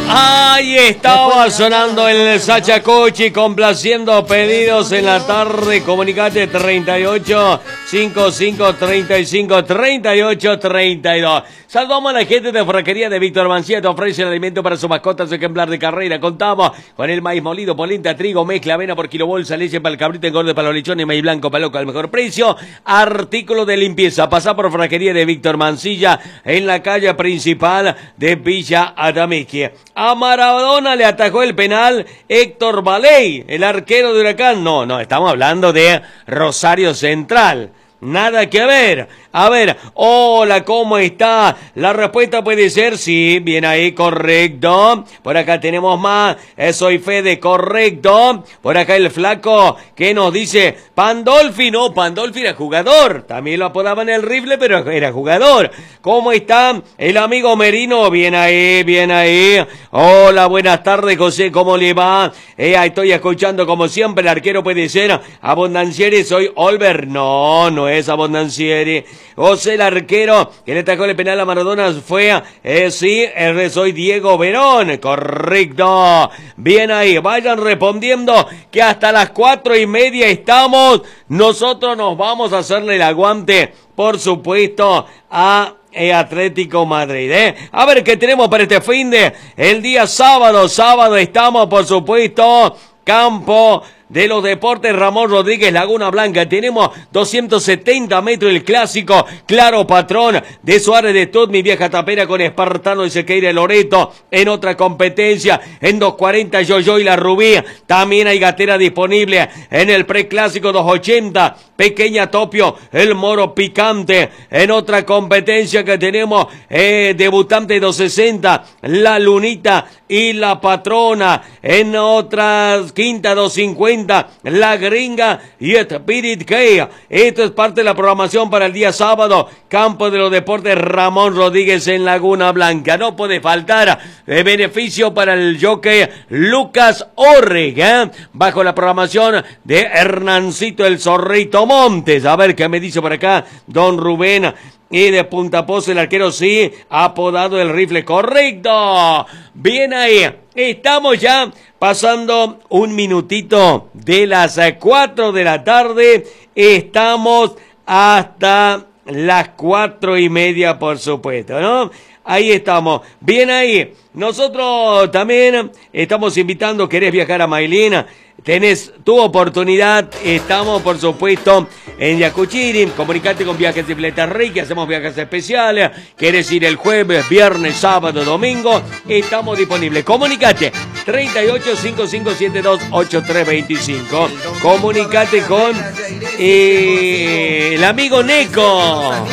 Ahí estaba sonando el Sachacuchi, complaciendo pedidos en la tarde. Comunicate 38 55 35 38 32. Saludamos a la gente de Franquería de Víctor Mancía. Te ofrece el alimento para su mascota, su ejemplar de carrera. Contamos con el maíz molido, polenta, trigo, mezcla, avena por kilo, bolsa, leche para el cabrito, engorde para los lechones, maíz blanco para loco al mejor precio. Artículo de limpieza. Pasá por Franquería de Víctor Mancilla en la calle principal de Villa Adamiqui. A Maradona le atajó el penal Héctor Baley, el arquero de Huracán. No, estamos hablando de Rosario Central. Nada que ver. A ver, hola, ¿cómo está? La respuesta puede ser sí, bien ahí, correcto. Por acá tenemos más, soy Fede, correcto. Por acá el flaco que nos dice Pandolfi, no, Pandolfi era jugador. También lo apodaban el rifle, pero era jugador. ¿Cómo está el amigo Merino? Bien ahí, bien ahí. Hola, buenas tardes, José, ¿cómo le va? Estoy escuchando como siempre, el arquero puede ser Abondancieri, soy Olver. No es Abondancieri. José, el arquero que le atacó el penal a Maradona fue, sí, soy Diego Verón, correcto. Bien ahí, vayan respondiendo que hasta las 4:30 estamos. Nosotros nos vamos a hacerle el aguante, por supuesto, a Atlético Madrid, A ver qué tenemos para este fin de el día sábado estamos, por supuesto, Campo de los Deportes Ramón Rodríguez, Laguna Blanca. Tenemos 270 metros el clásico Claro Patrón de Suárez de Tut, mi vieja tapera con Espartano de Sequeira Loreto. En otra competencia, en 240 Yo y la Rubí. También hay gatera disponible en el preclásico 280. Pequeña Topio, el Moro Picante. En otra competencia que tenemos, debutante 260, La Lunita y la Patrona. En otras quinta 250, La Gringa y Spirit Key. Esto es parte de la programación para el día sábado. Campo de los Deportes Ramón Rodríguez en Laguna Blanca. No puede faltar beneficio para el jockey Lucas Orrega, bajo la programación de Hernancito el Zorrito Montes. A ver qué me dice por acá don Rubén. Y de Punta Pozo el arquero sí, apodado el rifle, correcto. Bien ahí, estamos ya pasando un minutito de las 4 de la tarde. Estamos hasta las 4:30, por supuesto, ¿no? Ahí estamos, bien ahí. Nosotros también estamos invitando, ¿querés viajar a Mailena? Tenés tu oportunidad, estamos por supuesto en Yacuchiri, comunicate con Viajes y Fletas Ricky, hacemos viajes especiales, querés ir el jueves, viernes, sábado, domingo, estamos disponibles, comunicate 38 5572 8325, comunicate con el amigo Neco.